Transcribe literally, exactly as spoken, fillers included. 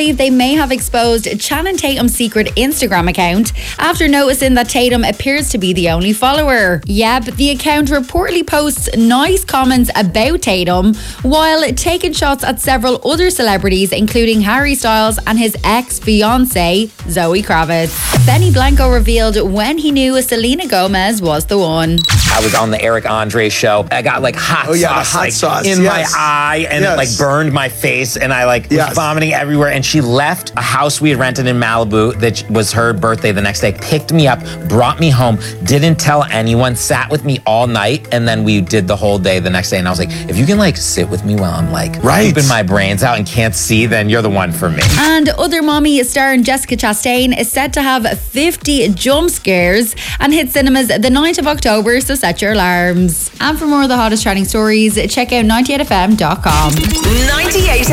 believe they may have exposed Channing Tatum's secret Instagram account after noticing that Tatum appears to be the only follower. Yeah, but the account reportedly posts nice comments about Tatum while taking shots at several other celebrities, including Harry Styles and his ex-fiancée, Zoe Kravitz. Benny Blanco revealed when he knew Selena Gomez was the one. I was on the Eric Andre show. I got like hot oh, yeah, sauce, hot like, sauce. in yes. my eye, and yes. it like burned my face, and I like was yes. vomiting everywhere. And she left a house we had rented in Malibu that was her birthday the next day, picked me up, brought me home, didn't tell anyone, sat with me all night, and then we did the whole day the next day. And I was like, if you can like sit with me while I'm like right. pooping my brains out and can't see, then you're the one for me. And Other Mommy star Jessica Chastain is set to have fifty jump scares and hit cinemas the ninth of October, so set your alarms. And for more of the hottest trending stories, check out ninety-eight F M dot com. ninety-eight